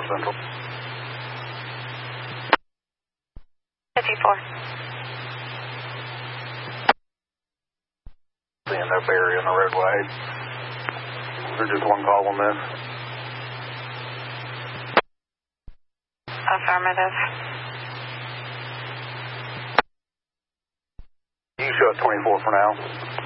Central. 54. Seeing no barrier in the roadway. There's just one call on this. Affirmative. You can show up 24 for now.